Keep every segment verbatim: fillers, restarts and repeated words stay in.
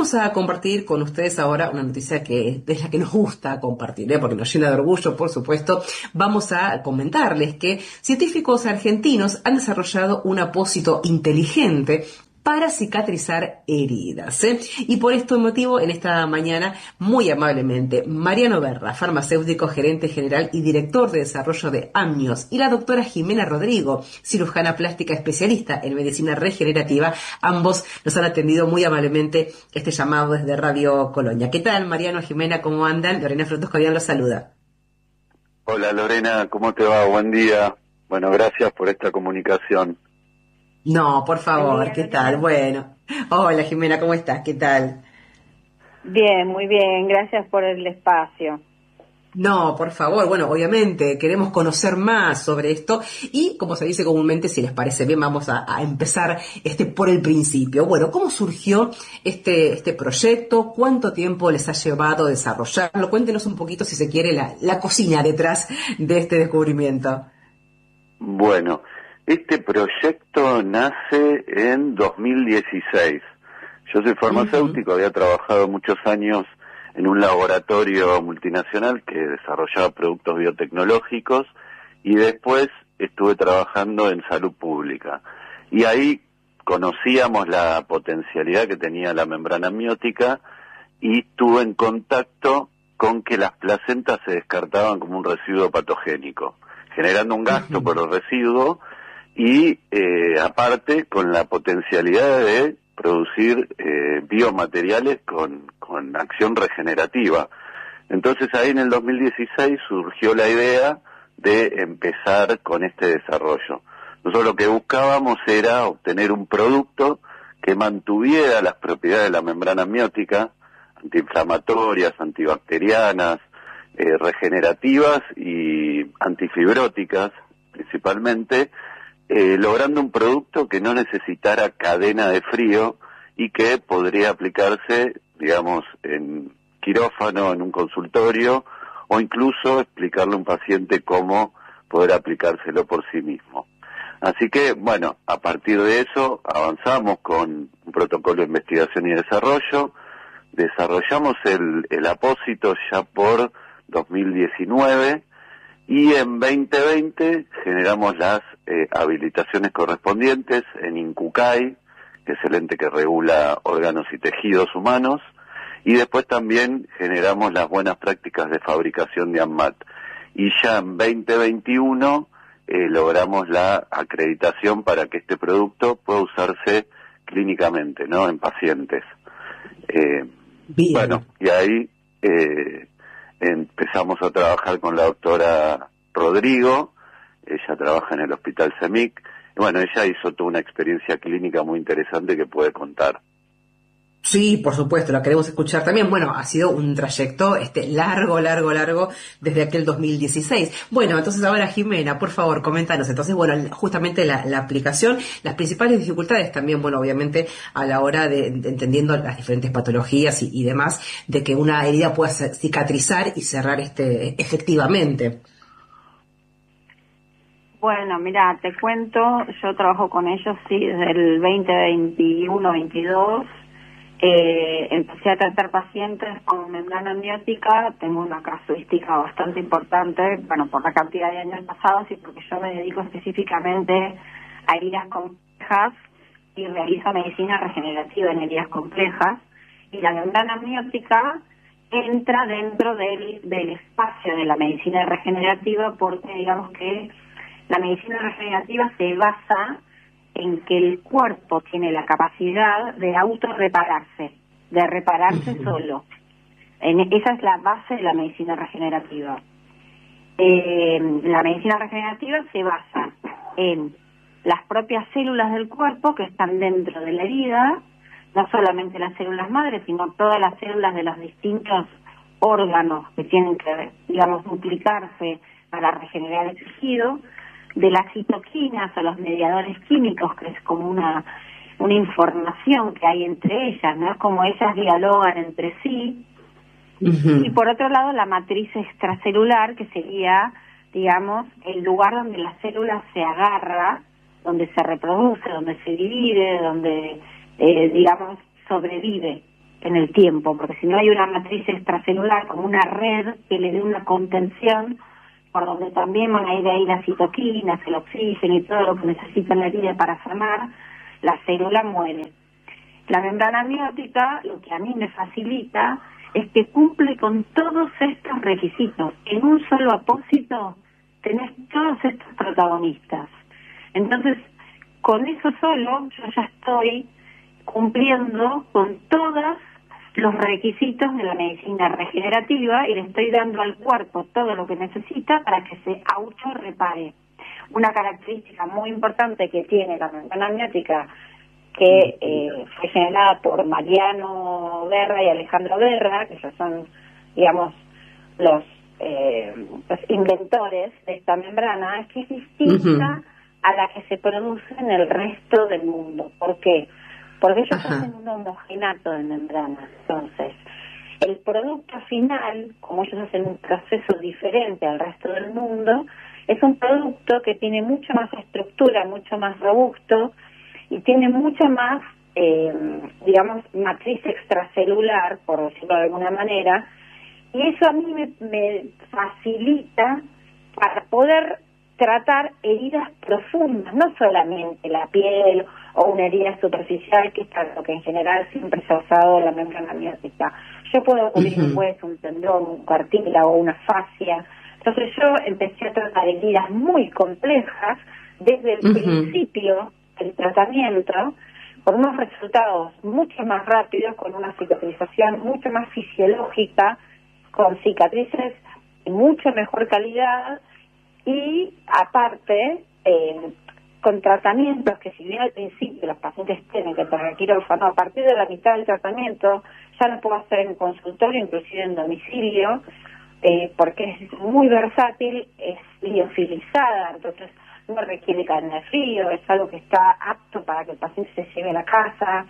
vamos a compartir con ustedes ahora una noticia que es la que nos gusta compartir, ¿eh? Porque nos llena de orgullo, por supuesto. Vamos a comentarles que científicos argentinos han desarrollado un apósito inteligente para cicatrizar heridas, ¿eh? Y por este motivo, en esta mañana, muy amablemente, Mariano Berra, farmacéutico, gerente general y director de desarrollo de Amnios, y la doctora Jimena Rodrigo, cirujana plástica especialista en medicina regenerativa, ambos nos han atendido muy amablemente este llamado desde Radio Colonia. ¿Qué tal, Mariano, Jimena? ¿Cómo andan? Lorena Frutos Cobian los saluda. Hola, Lorena, ¿cómo te va? Buen día. Bueno, gracias por esta comunicación. No, por favor, ¿qué tal? Bueno, hola Jimena, ¿cómo estás? ¿Qué tal? Bien, muy bien, gracias por el espacio. No, por favor, bueno, obviamente queremos conocer más sobre esto y, como se dice comúnmente, si les parece bien, vamos a, a empezar este por el principio. Bueno, ¿cómo surgió este este proyecto? ¿Cuánto tiempo les ha llevado desarrollarlo? Cuéntenos un poquito, si se quiere, la, la cocina detrás de este descubrimiento. Bueno, este proyecto nace en dos mil dieciséis. Yo soy farmacéutico, uh-huh. Había trabajado muchos años en un laboratorio multinacional que desarrollaba productos biotecnológicos y después estuve trabajando en salud pública. Y ahí conocíamos la potencialidad que tenía la membrana amniótica y estuve en contacto con que las placentas se descartaban como un residuo patogénico, generando un gasto uh-huh. por el residuo y eh, aparte con la potencialidad de producir eh, biomateriales con, con acción regenerativa. Entonces ahí en el dos mil dieciséis surgió la idea de empezar con este desarrollo. Nosotros lo que buscábamos era obtener un producto que mantuviera las propiedades de la membrana amniótica, antiinflamatorias, antibacterianas, eh, regenerativas y antifibróticas principalmente, Eh, logrando un producto que no necesitara cadena de frío y que podría aplicarse, digamos, en quirófano, en un consultorio, o incluso explicarle a un paciente cómo poder aplicárselo por sí mismo. Así que, bueno, a partir de eso avanzamos con un protocolo de investigación y desarrollo, desarrollamos el, el apósito ya por dos mil diecinueve, y en veinte veinte generamos las eh, habilitaciones correspondientes en INCUCAI, que es el ente que regula órganos y tejidos humanos, y después también generamos las buenas prácticas de fabricación de ANMAT. Y ya en veinte veintiuno eh, logramos la acreditación para que este producto pueda usarse clínicamente, ¿no?, en pacientes. Eh, bueno, y ahí Eh, empezamos a trabajar con la doctora Rodrigo, ella trabaja en el Hospital CEMIC, y bueno, ella hizo toda una experiencia clínica muy interesante que puede contar. Sí, por supuesto, la queremos escuchar también. Bueno, ha sido un trayecto este largo, largo, largo desde aquel dos mil dieciséis. Bueno, entonces ahora Jimena, por favor, coméntanos. Entonces, bueno, justamente la, la aplicación, las principales dificultades también, bueno, obviamente a la hora de, de entendiendo las diferentes patologías y, y demás, de que una herida pueda cicatrizar y cerrar este efectivamente. Bueno, mira, te cuento, yo trabajo con ellos, sí, desde el veinte veintiuno veintidós. Eh, empecé a tratar pacientes con membrana amniótica. Tengo una casuística bastante importante, bueno, por la cantidad de años pasados y porque yo me dedico específicamente a heridas complejas y realizo medicina regenerativa en heridas complejas, y la membrana amniótica entra dentro del, del espacio de la medicina regenerativa porque digamos que la medicina regenerativa se basa en que el cuerpo tiene la capacidad de autorrepararse, de repararse uh-huh. solo. En, esa es la base de la medicina regenerativa. Eh, la medicina regenerativa se basa en las propias células del cuerpo que están dentro de la herida, no solamente las células madres, sino todas las células de los distintos órganos que tienen que, digamos, duplicarse para regenerar el tejido, de las citoquinas o los mediadores químicos, que es como una una información que hay entre ellas, ¿no? Es como ellas dialogan entre sí. Uh-huh. Y por otro lado, la matriz extracelular, que sería, digamos, el lugar donde la célula se agarra, donde se reproduce, donde se divide, donde, eh, digamos, sobrevive. en el tiempo, porque si no hay una matriz extracelular como una red que le dé una contención, por donde también van a ir ahí las citoquinas, el oxígeno y todo lo que necesita la vida para sanar, la célula muere. La membrana amniótica, lo que a mí me facilita, es que cumple con todos estos requisitos. En un solo apósito tenés todos estos protagonistas. Entonces, con eso solo, yo ya estoy cumpliendo con todos los requisitos de la medicina regenerativa y le estoy dando al cuerpo todo lo que necesita para que se autorrepare. Una característica muy importante que tiene la membrana amniótica, que eh, fue generada por Mariano Guerra y Alejandro Guerra, que ya son, digamos, los, eh, los inventores de esta membrana, es que es distinta uh-huh. a la que se produce en el resto del mundo. ¿Por qué? Porque ellos uh-huh. hacen un homogenato de membrana. Entonces, el producto final, como ellos hacen un proceso diferente al resto del mundo, es un producto que tiene mucho más estructura, mucho más robusto, y tiene mucha más, eh, digamos, matriz extracelular, por decirlo de alguna manera, y eso a mí me, me facilita para poder tratar heridas profundas, no solamente la piel o una herida superficial, que es lo que en general siempre se ha usado la membrana amniótica. Yo puedo cubrir uh-huh. un hueso, un tendón, un cartílago, una fascia. Entonces yo empecé a tratar heridas muy complejas desde el uh-huh. principio el tratamiento, con unos resultados mucho más rápidos, con una cicatrización mucho más fisiológica, con cicatrices de mucho mejor calidad y aparte eh, con tratamientos que, si bien al principio los pacientes tienen que tener quirófano, a partir de la mitad del tratamiento ya lo puedo hacer en consultorio, inclusive en domicilio, eh, porque es muy versátil, es liofilizada, entonces no requiere cadena de frío, es algo que está apto para que el paciente se lleve a la casa.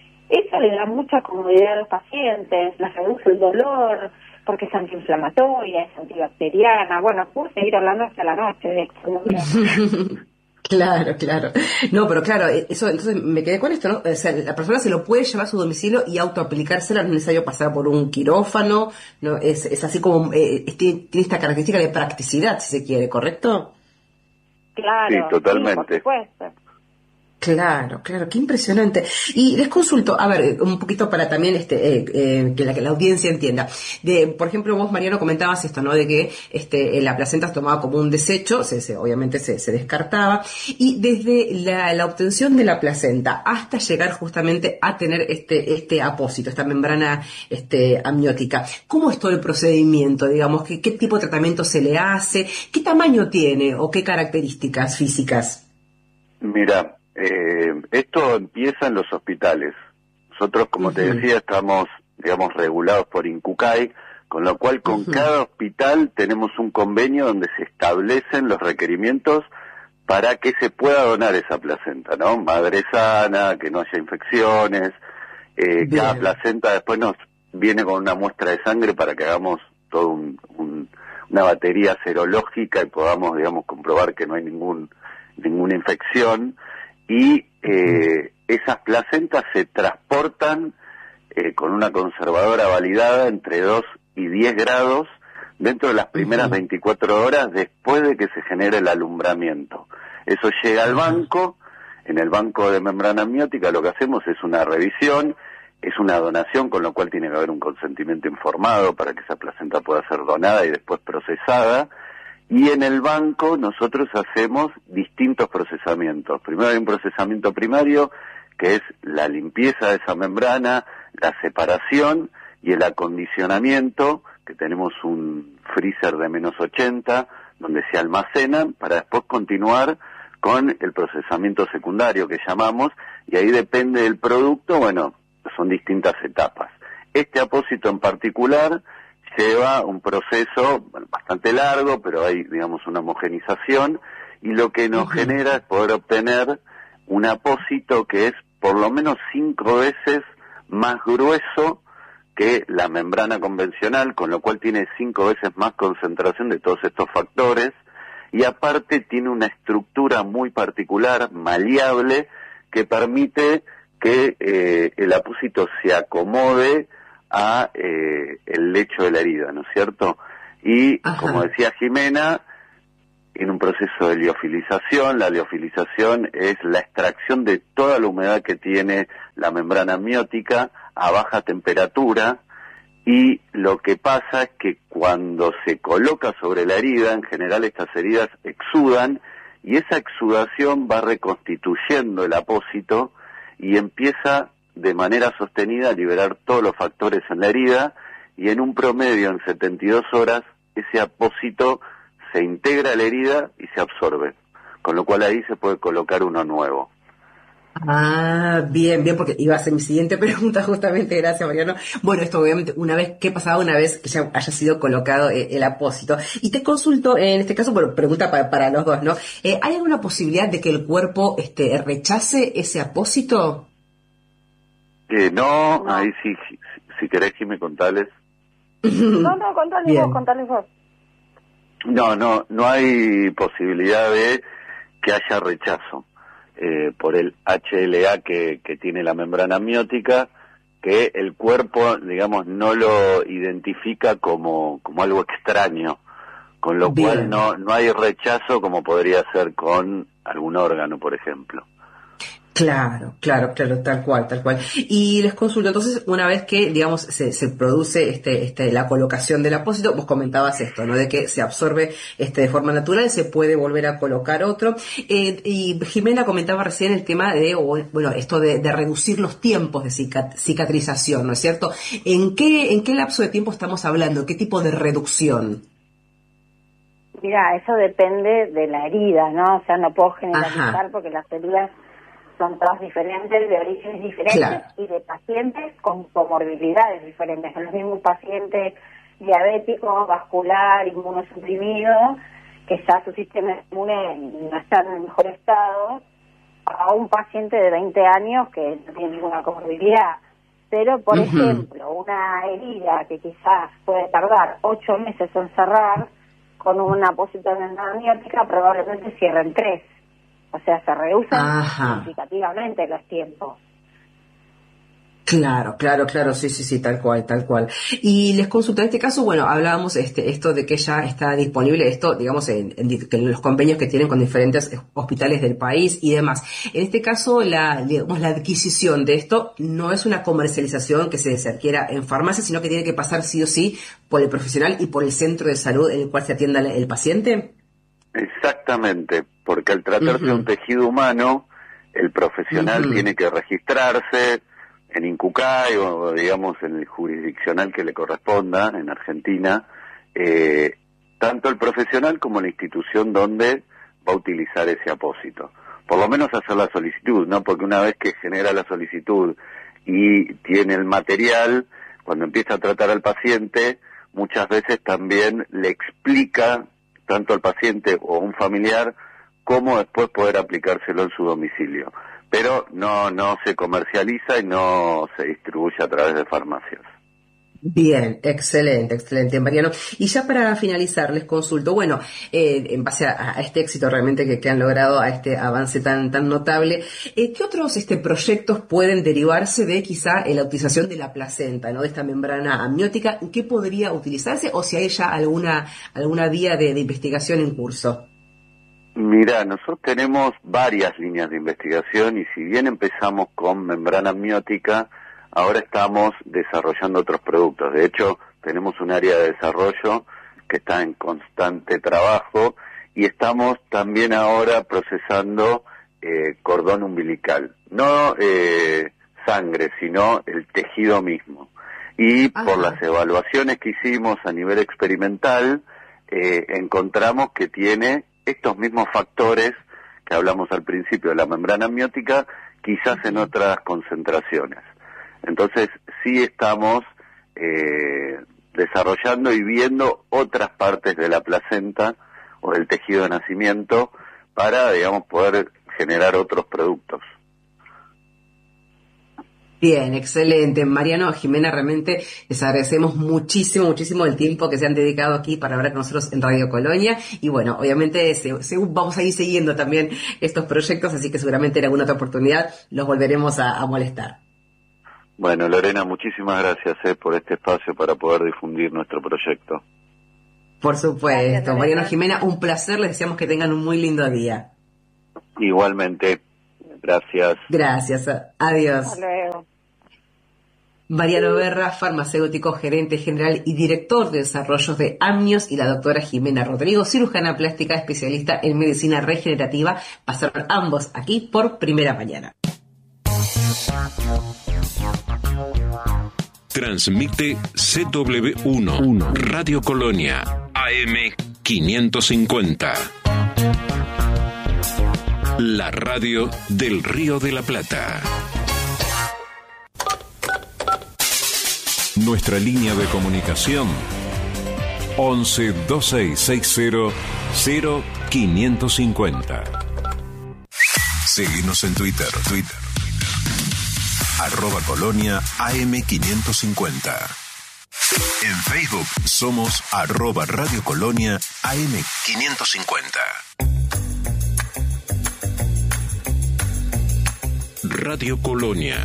Eso le da mucha comodidad a los pacientes, les reduce el dolor, porque es antiinflamatoria, es antibacteriana. Bueno, puedo seguir hablando hasta la noche de esto. Claro, claro. No, pero claro, eso, entonces me quedé con esto, ¿no? O sea, la persona se lo puede llevar a su domicilio y autoaplicárselo, no es necesario pasar por un quirófano, no es, es así como, eh, tiene esta característica de practicidad, si se quiere, ¿correcto? Claro, sí, totalmente. Sí, por supuesto. Claro, claro, qué impresionante. Y les consulto, a ver, un poquito para también este eh, eh, que, la, que la audiencia entienda. De, por ejemplo, vos, Mariano, comentabas esto, ¿no? De que este la placenta se tomaba como un desecho, se, se, obviamente se, se descartaba, y desde la, la obtención de la placenta hasta llegar justamente a tener este este apósito, esta membrana este amniótica, ¿cómo es todo el procedimiento? Digamos, ¿qué, qué tipo de tratamiento se le hace? ¿Qué tamaño tiene o qué características físicas? Mira, Eh, esto empieza en los hospitales. Nosotros, como uh-huh. te decía, estamos, digamos, regulados por INCUCAI, con lo cual con uh-huh. cada hospital tenemos un convenio donde se establecen los requerimientos para que se pueda donar esa placenta, ¿no? Madre sana, que no haya infecciones, eh, cada placenta después nos viene con una muestra de sangre para que hagamos todo un, un, una batería serológica y podamos, digamos, comprobar que no hay ningún ninguna infección. Y eh, esas placentas se transportan eh, con una conservadora validada entre dos y diez grados dentro de las primeras uh-huh. veinticuatro horas después de que se genere el alumbramiento. Eso llega al banco. En el banco de membrana amniótica lo que hacemos es una revisión, es una donación, con lo cual tiene que haber un consentimiento informado para que esa placenta pueda ser donada y después procesada. Y en el banco nosotros hacemos distintos procesamientos. Primero hay un procesamiento primario, que es la limpieza de esa membrana, la separación y el acondicionamiento, que tenemos un freezer de menos ochenta, donde se almacenan, para después continuar con el procesamiento secundario que llamamos, y ahí depende del producto, bueno, son distintas etapas. Este apósito en particular lleva un proceso bueno, bastante largo, pero hay, digamos, una homogenización, y lo que nos uh-huh. genera es poder obtener un apósito que es por lo menos cinco veces más grueso que la membrana convencional, con lo cual tiene cinco veces más concentración de todos estos factores, y aparte tiene una estructura muy particular, maleable, que permite que eh, el apósito se acomode a eh, el lecho de la herida, ¿no es cierto? Y, Ajá. como decía Jimena, en un proceso de liofilización, la liofilización es la extracción de toda la humedad que tiene la membrana amniótica a baja temperatura, y lo que pasa es que cuando se coloca sobre la herida, en general estas heridas exudan, y esa exudación va reconstituyendo el apósito y empieza de manera sostenida a liberar todos los factores en la herida, y en un promedio en setenta y dos horas ese apósito se integra a la herida y se absorbe, con lo cual ahí se puede colocar uno nuevo. Ah, bien, bien, porque iba a ser mi siguiente pregunta justamente, gracias Mariano. Bueno, esto obviamente una vez, ¿qué pasaba una vez que ya haya sido colocado eh, el apósito? Y te consulto, eh, en este caso, bueno, pregunta para, para los dos, ¿no? Eh, ¿Hay alguna posibilidad de que el cuerpo este, rechace ese apósito? Eh, no, no, ahí sí, si, si querés, Jimmy, contales. No, no, contales vos, contales vos. No, no, no hay posibilidad de que haya rechazo. Eh, por el H L A que, que tiene la membrana amniótica, que el cuerpo, digamos, no lo identifica como, como algo extraño, con lo Bien. cual no, no hay rechazo como podría ser con algún órgano, por ejemplo. Claro, claro, claro, tal cual, tal cual. Y les consulto, entonces, una vez que, digamos, se, se produce este, este, la colocación del apósito, vos comentabas esto, ¿no? De que se absorbe este de forma natural, se puede volver a colocar otro. Eh, y Jimena comentaba recién el tema de, bueno, esto de, de reducir los tiempos de cicatrización, ¿no es cierto? ¿En qué, en qué lapso de tiempo estamos hablando? ¿Qué tipo de reducción? Mira, eso depende de la herida, ¿no? O sea, no puedo generalizar Ajá. porque las heridas son todas diferentes, de orígenes diferentes claro. y de pacientes con comorbilidades diferentes. Son los mismos pacientes diabéticos, vascular, inmunosuprimido, que ya su sistema inmune no está en el mejor estado, a un paciente de veinte años que no tiene ninguna comorbilidad. Pero, por uh-huh. ejemplo, una herida que quizás puede tardar ocho meses en cerrar, con una apósito de membrana amniótica probablemente cierre en tres. O sea, se reducen Ajá. significativamente los tiempos. Claro, claro, claro, sí, sí, sí, tal cual, tal cual. Y les consulto, en este caso, bueno, hablábamos este, esto de que ya está disponible esto, digamos, en, en, en los convenios que tienen con diferentes hospitales del país y demás. En este caso, la, digamos, la adquisición de esto no es una comercialización que se, se adquiera en farmacia, sino que tiene que pasar sí o sí por el profesional y por el centro de salud en el cual se atienda el, el paciente. Exactamente, porque al tratarse uh-huh. de un tejido humano, el profesional uh-huh. tiene que registrarse en INCUCAI o, digamos, en el jurisdiccional que le corresponda en Argentina, eh, tanto el profesional como la institución donde va a utilizar ese apósito. Por lo menos hacer la solicitud, ¿no? Porque una vez que genera la solicitud y tiene el material, cuando empieza a tratar al paciente, muchas veces también le explica tanto al paciente o a un familiar cómo después poder aplicárselo en su domicilio. Pero no no se comercializa y no se distribuye a través de farmacias. Bien, excelente, excelente, Mariano. Y ya para finalizar, les consulto, bueno, eh, en base a, a este éxito realmente que, que han logrado, a este avance tan tan notable, eh, ¿qué otros este proyectos pueden derivarse de quizá la utilización de la placenta, ¿no? De esta membrana amniótica? ¿Qué podría utilizarse o si hay ya alguna alguna vía de, de investigación en curso? Mira, nosotros tenemos varias líneas de investigación y si bien empezamos con membrana amniótica, ahora estamos desarrollando otros productos. De hecho, tenemos un área de desarrollo que está en constante trabajo y estamos también ahora procesando eh, cordón umbilical. No eh, sangre, sino el tejido mismo. Y Ajá. por las evaluaciones que hicimos a nivel experimental, eh, encontramos que tiene estos mismos factores que hablamos al principio de la membrana amniótica, quizás en otras concentraciones. Entonces sí estamos eh, desarrollando y viendo otras partes de la placenta o del tejido de nacimiento para, digamos, poder generar otros productos. Bien, excelente. Mariano, Jimena, realmente les agradecemos muchísimo, muchísimo el tiempo que se han dedicado aquí para hablar con nosotros en Radio Colonia. Y bueno, obviamente se, se, vamos a ir siguiendo también estos proyectos, así que seguramente en alguna otra oportunidad los volveremos a, a molestar. Bueno, Lorena, muchísimas gracias eh, por este espacio para poder difundir nuestro proyecto. Por supuesto. Gracias, Mariano, Jimena, un placer. Les deseamos que tengan un muy lindo día. Igualmente. Gracias. Gracias. Adiós. Hasta luego. Mariano Berra, farmacéutico, gerente general y director de desarrollos de Amnios, y la doctora Jimena Rodrigo, cirujana plástica especialista en medicina regenerativa, pasaron ambos aquí por Primera Mañana. Transmite C W uno, Radio Colonia, A M quinientos cincuenta. La radio del Río de la Plata. Nuestra línea de comunicación once veintiséis sesenta cero quinientos cincuenta. Seguinos en Twitter, Twitter. Arroba Colonia A M quinientos cincuenta. En Facebook somos arroba Radio Colonia A M quinientos cincuenta. Radio Colonia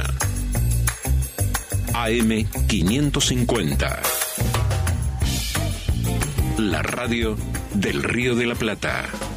A M quinientos cincuenta. La radio del Río de la Plata.